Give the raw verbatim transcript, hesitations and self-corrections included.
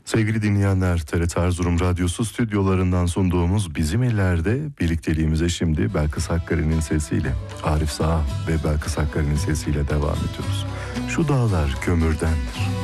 Sevgili dinleyenler, T R T Erzurum Radyosu stüdyolarından sunduğumuz Bizim İller'de birlikteliğimize şimdi Belkıs Hakkari'nin sesiyle, Arif Sağ ve Belkıs Hakkari'nin sesiyle devam ediyoruz. Şu dağlar kömürdendir.